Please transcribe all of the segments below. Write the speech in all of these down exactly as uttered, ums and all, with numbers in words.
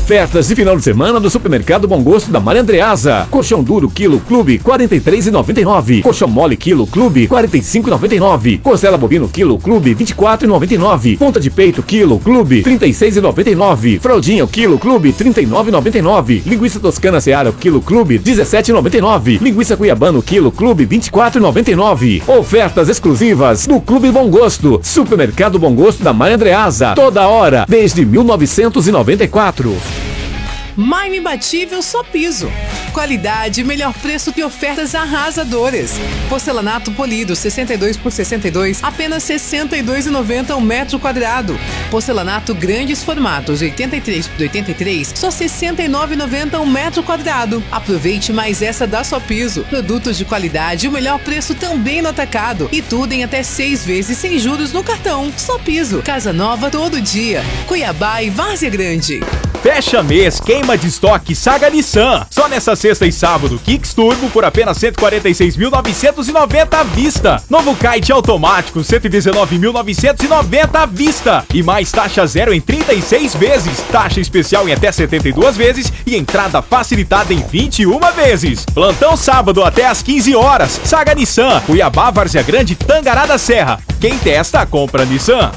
Ofertas de final de semana do Supermercado Bom Gosto da Maria Andreasa. Colchão duro quilo Clube quarenta e três reais e noventa e nove centavos. Colchão mole quilo Clube quarenta e cinco reais e noventa e nove centavos. Costela bovino quilo Clube vinte e quatro reais e noventa e nove centavos. Ponta de peito quilo Clube trinta e seis reais e noventa e nove centavos. Fraldinha quilo Clube trinta e nove reais e noventa e nove centavos. Linguiça toscana Seara quilo Clube dezessete reais e noventa e nove centavos. Linguiça cuiabano quilo Clube vinte e quatro reais e noventa e nove centavos. Ofertas exclusivas do Clube Bom Gosto. Supermercado Bom Gosto da Maria Andreasa. Toda hora desde mil novecentos e noventa e quatro. Mais imbatível só piso. Qualidade, melhor preço e ofertas arrasadoras. Porcelanato polido sessenta e dois por sessenta e dois, apenas sessenta e dois reais e noventa centavos um metro quadrado. Porcelanato grandes formatos oitenta e três por oitenta e três, só sessenta e nove reais e noventa centavos um metro quadrado. Aproveite mais essa da Só Piso. Produtos de qualidade e o melhor preço também no atacado. E tudo em até seis vezes sem juros no cartão. Só Piso. Casa nova todo dia. Cuiabá e Várzea Grande. Fecha mês, queima de estoque Saga Nissan. Só nessa sexta e sábado, Kicks Turbo por apenas cento e quarenta e seis mil novecentos e noventa à vista. Novo Kite automático, cento e dezenove mil novecentos e noventa à vista. E mais taxa zero em trinta e seis vezes. Taxa especial em até setenta e duas vezes e entrada facilitada em vinte e uma vezes. Plantão sábado até às quinze horas. Saga Nissan, Cuiabá, Várzea Grande, Tangará da Serra. Quem testa, compra Nissan.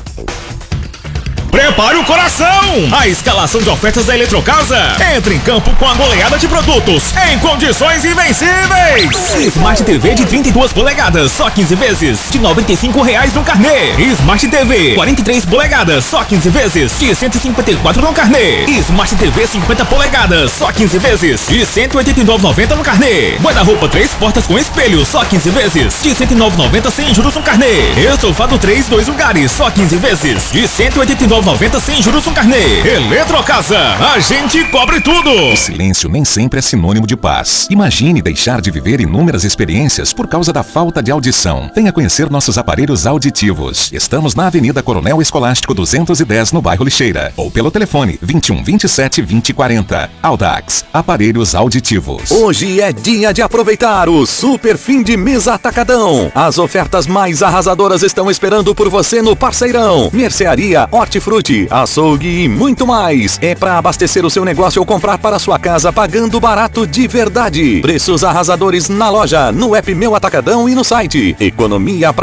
Prepare o coração! A escalação de ofertas da Eletrocasa entra em campo com a goleada de produtos em condições invencíveis. Smart T V de trinta e duas polegadas, só quinze vezes, de noventa e cinco reais no carnê. Smart T V quarenta e três polegadas, só quinze vezes, de cento e cinquenta e quatro no carnê. Smart T V cinquenta polegadas, só quinze vezes, de cento e oitenta e nove reais e noventa centavos no carnê. Guarda-roupa três portas com espelho, só quinze vezes, de cento e nove reais e noventa centavos sem juros no carnê. Estofado três, dois lugares, só quinze vezes, de cento e oitenta e nove reais e noventa centavos sem juros no carnê. Eletrocasa, a gente cobre tudo. O silêncio nem sempre é sinônimo de paz. Imagine deixar de viver inúmeras experiências por causa da falta de audição. Venha conhecer nossos aparelhos auditivos. Estamos na Avenida Coronel Escolástico duzentos e dez, no bairro Lixeira. Ou pelo telefone vinte e um, vinte e sete, vinte, quarenta. Audax, aparelhos auditivos. Hoje é dia de aproveitar o super fim de mês atacadão. As ofertas mais arrasadoras estão esperando por você no Parceirão. Mercearia, hortifruti, açougue e muito mais. É para abastecer o seu negócio ou comprar para sua casa pagando barato de verdade. Preços arrasadores na loja, no app Meu Atacadão e no site. Economia pra